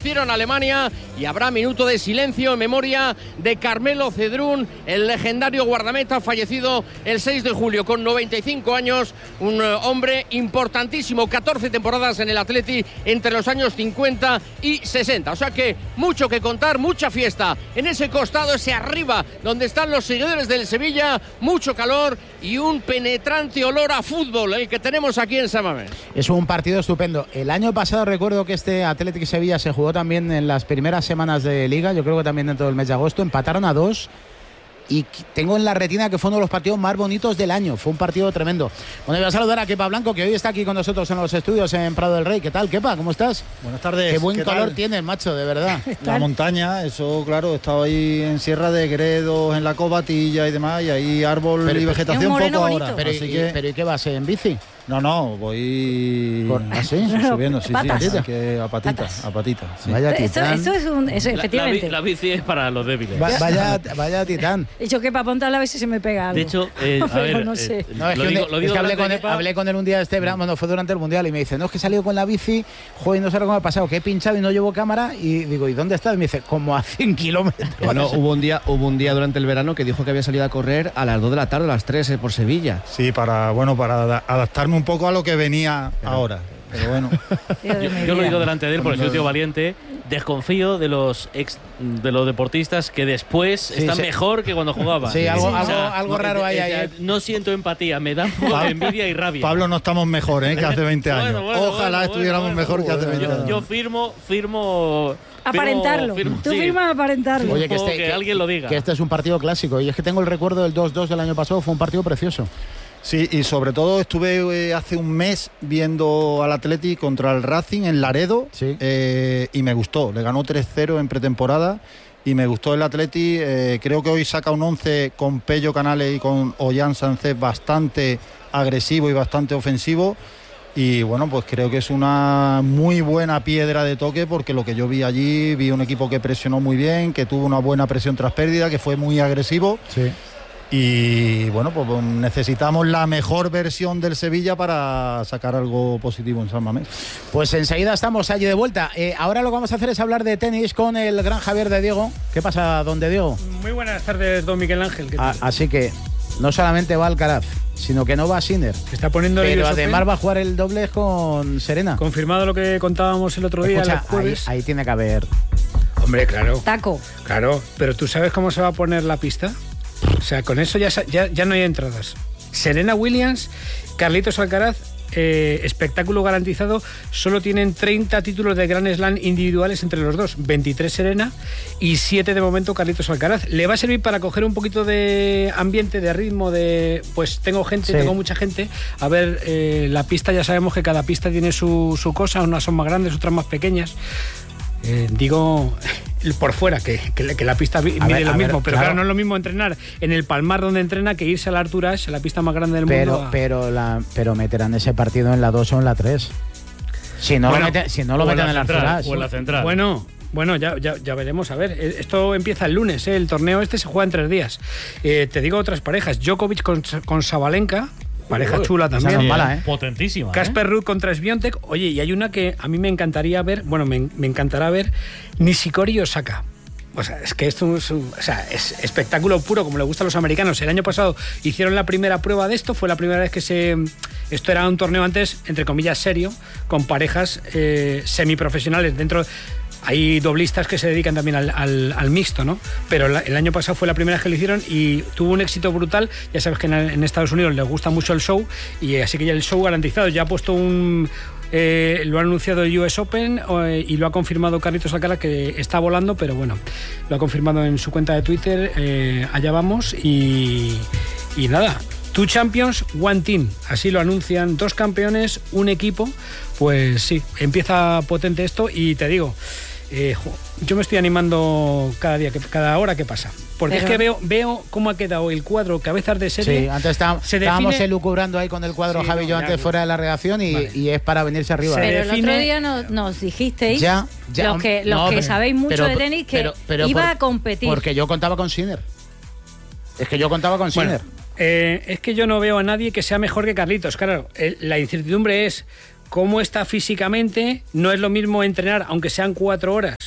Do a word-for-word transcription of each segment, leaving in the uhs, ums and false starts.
vencieron a Alemania y habrá minuto de silencio en memoria de Carmelo Cedrún, el legendario guardameta fallecido el seis de julio con noventa y cinco años, un hombre importantísimo, catorce temporadas en el Atleti entre los años cincuenta y sesenta, o sea que mucho que contar, mucha fiesta en ese costado, ese arriba donde están los seguidores del Sevilla, mucho calor y un penetrante olor a fútbol el que tenemos aquí en San Mamés. Es un partido estupendo. El año pasado recuerdo que este Athletic Sevilla se jugó también en las primeras semanas de Liga, yo creo que también dentro del mes de agosto, empataron a dos y tengo en la retina que fue uno de los partidos más bonitos del año, fue un partido tremendo. Bueno, voy a saludar a Kepa Blanco, que hoy está aquí con nosotros en los estudios en Prado del Rey. ¿Qué tal, Kepa? ¿Cómo estás? Buenas tardes. Qué buen ¿Qué color tal? tienes, macho, de verdad. La montaña, eso claro, he estado ahí en Sierra de Gredos, en la Cobatilla y demás, y ahí árbol pero, y vegetación un poco bonito. ahora. Pero, Así y, que... pero ¿y qué vas, en bici? No, no, voy Por- ¿Ah, sí? subiendo, sí, Patas. sí, así que a patitas, Patas. a patitas. Sí. Vaya Esto, titán. esto es un. Eso, La, la, efectivamente. bi- la bici es para los débiles. Va- vaya, vaya titán. He dicho que para apuntar a ver si se me pega algo. De hecho, eh, a Pero ver, no eh, sé. No, es lo que, digo, un- lo es digo que hablé, delante con de él, Kepa. hablé con él un día este verano, bueno, fue durante el Mundial, y me dice, no, es que he salido con la bici, joder, no sé cómo ha pasado, que he pinchado y no llevo cámara, y digo, ¿y dónde estás? Y me dice, como a cien kilómetros. Bueno, hubo un día hubo un día durante el verano que dijo que había salido a correr a las dos de la tarde, a las tres eh, por Sevilla. Sí, para, bueno, para ada- adaptarme un poco a lo que venía ahora. Pero bueno, Tío de Yo, mi yo lo vida. digo delante de él porque soy un tío valiente. Desconfío de los ex, de los deportistas que después Sí, están sí. mejor que cuando jugaban. Sí, algo- O sea, algo- algo no, raro hay eh, ahí, eh, eh. No siento empatía, me da un poco de envidia y rabia. Pablo, no estamos mejor, ¿eh? que hace veinte años. Bueno, bueno, Ojalá bueno, estuviéramos bueno, mejor que hace bueno. veinte Yo, años. yo firmo, firmo. Aparentarlo. firmo- Tú sí. firmas aparentarlo. Oye, que, Ojo, este, que alguien lo diga. Que este es un partido clásico, y es que tengo el recuerdo del dos dos del año pasado, fue un partido precioso. Sí, y sobre todo estuve eh, hace un mes viendo al Atleti contra el Racing en Laredo, Sí. eh, y me gustó. Le ganó tres cero en pretemporada y me gustó el Atleti. Eh, creo que hoy saca un once con Pello Canales y con Ollán Sánchez bastante agresivo y bastante ofensivo. Y bueno, pues creo que es una muy buena piedra de toque, porque lo que yo vi allí, vi un equipo que presionó muy bien, que tuvo una buena presión tras pérdida, que fue muy agresivo. Sí. Y bueno, pues necesitamos la mejor versión del Sevilla para sacar algo positivo en San Mamés. Pues enseguida estamos allí de vuelta. Eh, ahora lo que vamos a hacer es hablar de tenis con el gran Javier de Diego. ¿Qué pasa, don de Diego? Muy buenas tardes, don Miguel Ángel. ¿Qué A- tal? así que no solamente va Alcaraz, sino que no va Sinner. Se está poniendo el Pero U S Open. además va a jugar el doble con Serena. Confirmado lo que contábamos el otro día, Escucha, el jueves. ahí, ahí tiene que haber. Hombre, claro. Taco. Claro, pero ¿tú sabes cómo se va a poner la pista? O sea, con eso ya, sa- ya, ya no hay entradas. Serena Williams, Carlitos Alcaraz, eh, espectáculo garantizado. Solo tienen treinta títulos de Grand Slam individuales entre los dos. veintitrés Serena y siete de momento Carlitos Alcaraz. Le va a servir para coger un poquito de ambiente, de ritmo, de pues tengo gente, Sí. tengo mucha gente. A ver, eh, la pista, ya sabemos que cada pista tiene su, su cosa. Unas son más grandes, otras más pequeñas. Eh, digo por fuera que, que, que la pista vi- A mide ver, lo a ver, mismo, pero claro. claro, no es lo mismo entrenar en el Palmar donde entrena que irse al Arthur Ashe, la pista más grande del Pero, mundo. a- pero, la, pero meterán ese partido en la dos o en la tres. Si no Bueno, lo meten, si no lo o en meten la en el central, Arthur o en la central. Bueno, bueno, ya, ya, ya veremos. A ver, eh, esto empieza el lunes, ¿eh? El torneo este se juega en tres días. Eh, te digo otras parejas: Djokovic con, con Sabalenka, pareja Uy, chula esa también. no es mala, ¿eh? Potentísima. ¿eh? Casper Ruud contra Swiatek. Oye, y hay una que a mí me encantaría ver, bueno, me, me encantará ver, Nishikori y Osaka. O sea, es que esto es, un- o sea, es espectáculo puro, como le gusta a los americanos. El año pasado hicieron la primera prueba de esto, fue la primera vez que se... Esto era un torneo antes, entre comillas, serio, con parejas eh, semiprofesionales. Dentro hay doblistas que se dedican también al, al- al mixto, ¿no? Pero la- el año pasado fue la primera vez que lo hicieron y tuvo un éxito brutal. Ya sabes que en, en Estados Unidos les gusta mucho el show, y así que ya el show garantizado. Ya ha puesto un... Eh, lo ha anunciado el U S Open eh, y lo ha confirmado Carlitos Alcaraz, que está volando, pero bueno, lo ha confirmado en su cuenta de Twitter. Eh, allá vamos y, y nada, two champions, one team, así lo anuncian, dos campeones, un equipo. Pues sí, empieza potente esto y te digo, eh, jo, yo me estoy animando cada día, que, cada hora que pasa, porque Pero- es que veo, veo cómo ha quedado el cuadro cabezas de serie. Sí, antes está- Se estábamos define- elucubrando ahí con el cuadro, Sí, Javi y no, yo ya, antes ya. fuera de la redacción, y, Vale. y es para venirse arriba. Se Pero el define- otro día nos, nos dijisteis, Ya, ya, los que, los no, que pero- sabéis mucho pero- de tenis, que pero- pero iba por- a competir. Porque yo contaba con Sinner. Es que yo contaba con Bueno, Sinner. eh, es que yo no veo a nadie que sea mejor que Carlitos. Claro, el- la incertidumbre es cómo está físicamente. No es lo mismo entrenar, aunque sean cuatro horas,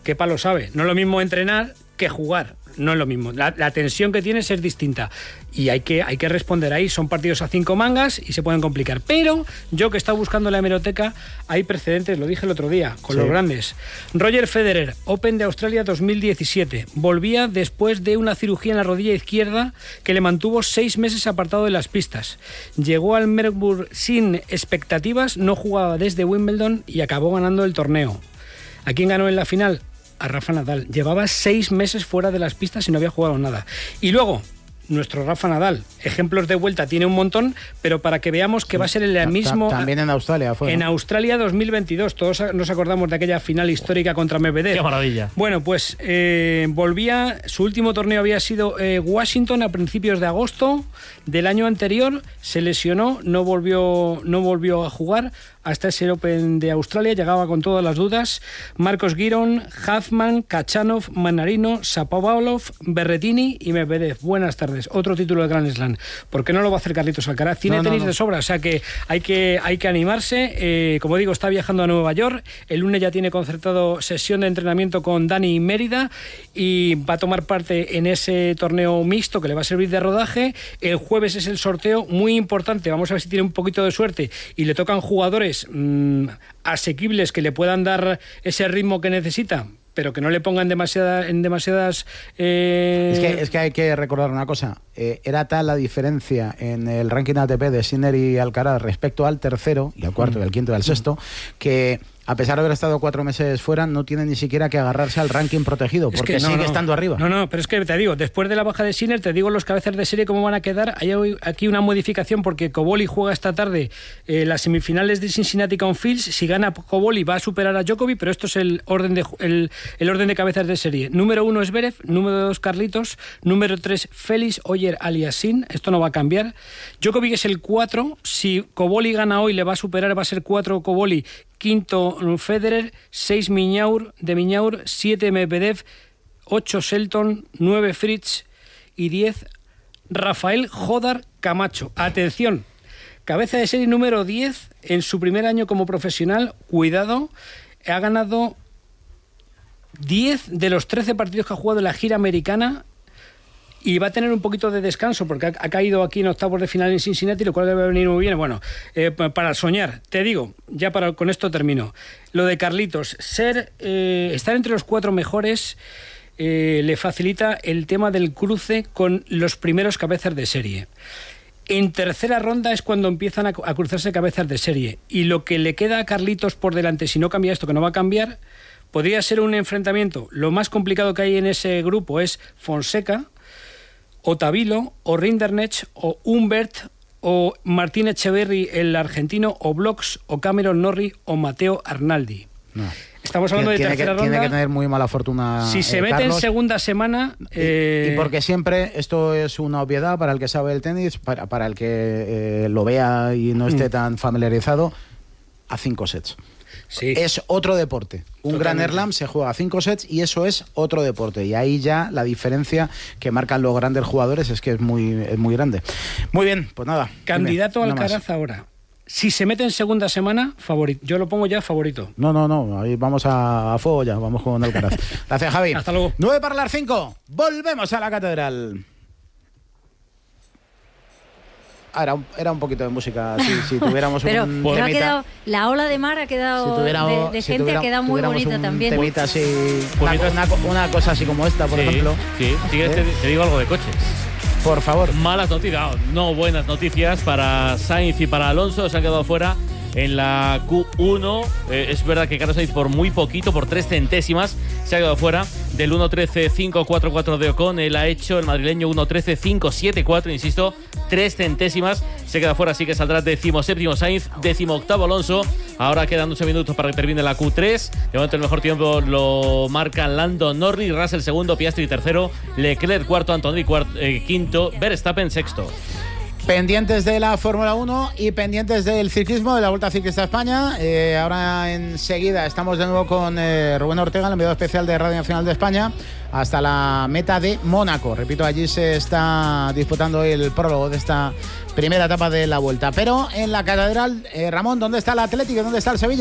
Kepa lo sabe. No es lo mismo entrenar que jugar. No es lo mismo. La, la tensión que tienes es distinta. Y hay que, hay que responder ahí. Son partidos a cinco mangas y se pueden complicar. Pero yo que he estado buscando en la hemeroteca, hay precedentes, lo dije el otro día, con sí. los grandes. Roger Federer, Open de Australia dos mil diecisiete. Volvía después de una cirugía en la rodilla izquierda que le mantuvo seis meses apartado de las pistas. Llegó al Melbourne sin expectativas, no jugaba desde Wimbledon y acabó ganando el torneo. ¿A quién ganó en la final? A Rafa Nadal. Llevaba seis meses fuera de las pistas y no había jugado nada. Y luego, nuestro Rafa Nadal, ejemplos de vuelta tiene un montón, pero para que veamos que sí. va a ser el mismo... También en Australia fue, En ¿no? Australia dos mil veintidós. Todos nos acordamos de aquella final histórica contra Medvedev. ¡Qué maravilla! Bueno, pues eh, volvía... Su último torneo había sido eh, Washington a principios de agosto del año anterior. Se lesionó, no volvió, no volvió a jugar hasta ese Open de Australia. Llegaba con todas las dudas. Marcos Giron, Huffman, Kachanov, Manarino, Shapovalov, Berrettini y Medvedev. Buenas tardes. Otro título de Grand Slam. ¿Por qué no lo va a hacer Carlitos Alcaraz? Tiene no, no, tenis no. de sobra, o sea que hay que, hay que animarse. Eh, como digo, está viajando a Nueva York. El lunes ya tiene concertado sesión de entrenamiento con Dani Mérida y va a tomar parte en ese torneo mixto que le va a servir de rodaje. El jueves es el sorteo, muy importante. Vamos a ver si tiene un poquito de suerte y le tocan jugadores mmm, asequibles que le puedan dar ese ritmo que necesita, pero que no le pongan demasiada, en demasiadas... Eh... Es, que, es que hay que recordar una cosa. Eh, era tal la diferencia en el ranking A T P de Sinner y Alcaraz respecto al tercero, y al cuarto, mm. y al quinto y al sexto, mm. que a pesar de haber estado cuatro meses fuera, no tiene ni siquiera que agarrarse al ranking protegido, porque es que no, sigue no, estando arriba. No, no, pero es que te digo, después de la baja de Sinner, te digo los cabezas de serie cómo van a quedar. Hay aquí una modificación, porque Cobolli juega esta tarde eh, las semifinales de Cincinnati con Fields. Si gana Cobolli va a superar a Djokovic, pero esto es el orden de, el, el orden de cabezas de serie. Número uno es Zverev, número dos Carlitos, número tres Félix Oyer Aliassime. Esto no va a cambiar. Djokovic es el cuatro. Si Cobolli gana hoy, le va a superar, va a ser cuatro Cobolli. Quinto Federer, seis Miñaur, de Miñaur, siete Medvedev, ocho Shelton, nueve Fritz y diez Rafael Jodar Camacho. Atención, cabeza de serie número diez en su primer año como profesional. Cuidado, ha ganado diez de los trece partidos que ha jugado en la gira americana. Y va a tener un poquito de descanso porque ha, ha caído aquí en octavos de final en Cincinnati, lo cual le va a venir muy bien. Bueno, eh, para soñar, te digo, ya para, con esto termino. Lo de Carlitos, ser eh, estar entre los cuatro mejores eh, le facilita el tema del cruce con los primeros cabezas de serie. En tercera ronda es cuando empiezan a, a cruzarse cabezas de serie. Y lo que le queda a Carlitos por delante, si no cambia esto, que no va a cambiar, podría ser un enfrentamiento. Lo más complicado que hay en ese grupo es Fonseca, o Tavilo, o Rinderknecht, o Humbert, o Martín Echeverry, el argentino, o Blox, o Cameron Norrie, o Mateo Arnaldi. No. Estamos hablando tiene de tercera que, ronda. Tiene que tener muy mala fortuna. Si se eh, mete Carlos, en segunda semana... Eh... Y, y porque siempre esto es una obviedad para el que sabe el tenis, para, para el que eh, lo vea y no esté mm. tan familiarizado, a cinco sets. Sí. Es otro deporte. Un Totalmente. Gran Slam se juega a cinco sets y eso es otro deporte. Y ahí ya la diferencia que marcan los grandes jugadores es que es muy, es muy grande. Muy bien, pues nada. Candidato dime, Alcaraz ahora. Si se mete en segunda semana, favorito. Yo lo pongo ya favorito. No, no, no. Ahí vamos a, a fuego ya. Vamos con Alcaraz. Gracias, Javi. Hasta luego. nueve para las cinco. Volvemos a la catedral. Ah, era, un, era un poquito de música, si, si tuviéramos pero, un pero temita. ha quedado, la ola de mar ha quedado si de, de si gente ha quedado muy bonita un también. Temita así, una, una, una cosa así como esta, por sí, ejemplo. Sí, sí ¿Eh? te, te digo algo de coches. Por favor. Malas noticias, no buenas noticias para Sainz y para Alonso, se han quedado fuera en la Q uno. Eh, es verdad que Carlos Sainz por muy poquito, por tres centésimas, se ha quedado fuera del uno trece cinco cuarenta y cuatro de Ocon. Él ha hecho el madrileño uno trece cinco setenta y cuatro, insisto, tres centésimas. Se queda fuera, así que saldrá decimoséptimo Sainz, decimoctavo Alonso. Ahora quedan ocho minutos para que termine la Q tres. De momento el mejor tiempo lo marcan Lando Norris, Russell segundo, Piastri tercero, Leclerc cuarto, Antonelli cuarto, eh, quinto, Verstappen sexto. Pendientes de la Fórmula uno y pendientes del ciclismo, de la Vuelta Ciclista a España. Eh, ahora enseguida estamos de nuevo con eh, Rubén Ortega, el enviado especial de Radio Nacional de España, hasta la meta de Mónaco. Repito, allí se está disputando el prólogo de esta primera etapa de la Vuelta. Pero en la catedral, eh, Ramón, ¿dónde está el Atlético? ¿Dónde está el Sevilla?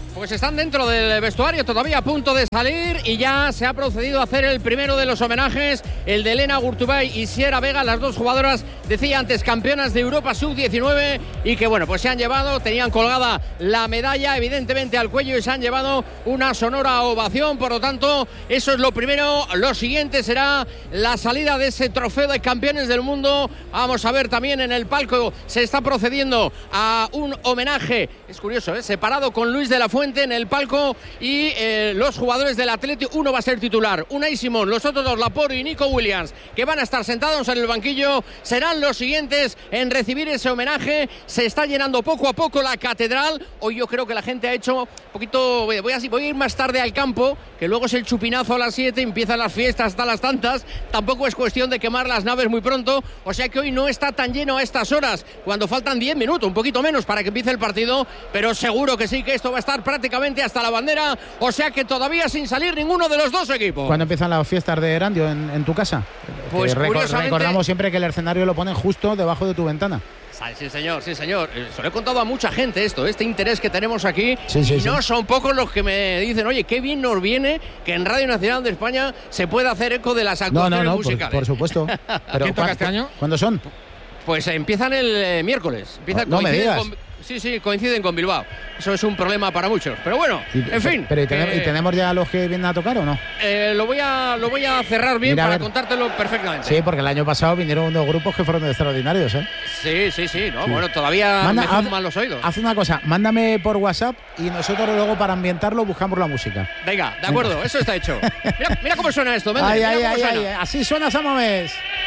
Pues están dentro del vestuario, todavía a punto de salir, y ya se ha procedido a hacer el primero de los homenajes, el de Elena Gurtubay y Sierra Vega, las dos jugadoras, decía antes, campeonas de Europa sub diecinueve, y que bueno, pues se han llevado, tenían colgada la medalla evidentemente al cuello y se han llevado una sonora ovación. Por lo tanto, eso es lo primero. Lo siguiente será la salida de ese trofeo de campeones del mundo. Vamos a ver también en el palco, se está procediendo a un homenaje, es curioso, ¿eh? separado con Luis de la Fuente en el palco, y eh, los jugadores del Athletic, uno va a ser titular, Unai Simón, los otros dos, Laporte y Nico Williams, que van a estar sentados en el banquillo, serán los siguientes en recibir ese homenaje. Se está llenando poco a poco la catedral. Hoy yo creo que la gente ha hecho un poquito, voy a, voy a ir más tarde al campo, que luego es el chupinazo a las siete, empiezan las fiestas hasta las tantas, tampoco es cuestión de quemar las naves muy pronto, o sea que hoy no está tan lleno a estas horas, cuando faltan diez minutos, un poquito menos para que empiece el partido, pero seguro que sí, que esto va a estar prácticamente hasta la bandera, o sea que todavía sin salir ninguno de los dos equipos. ¿Cuándo empiezan las fiestas de Erandio en, en tu casa? Pues recor- curiosamente... recordamos siempre que el escenario lo ponen justo debajo de tu ventana. Sí, señor, sí, señor. Se lo he contado a mucha gente esto, este interés que tenemos aquí. Sí, sí, y sí. no son pocos los que me dicen, oye, qué bien nos viene que en Radio Nacional de España se pueda hacer eco de las No, actuaciones no, no, musicales. por, por supuesto. Pero ¿Quién toca ¿cuá- este año? ¿Cuándo son? Pues empiezan el eh, miércoles. Empiezan, No, no me coinciden digas. con- sí, sí, coinciden con Bilbao. Eso es un problema para muchos. Pero bueno, Y- en fin. Pero ¿y, tenemos, eh, ¿y tenemos ya los que vienen a tocar o no? eh, lo, voy a, lo voy a cerrar bien Mira, a para ver. contártelo perfectamente. Sí, porque el año pasado vinieron unos grupos que fueron extraordinarios, ¿eh? sí, sí, sí, ¿no? Sí. Bueno, todavía Manda- me haz- zumban los oídos. Haz una cosa, mándame por WhatsApp y nosotros luego para ambientarlo buscamos la música. Venga, de acuerdo, eso está hecho. Mira, mira cómo suena esto, Méndez, Ay, mira ay, cómo ay, suena. ay, así suena Samamés.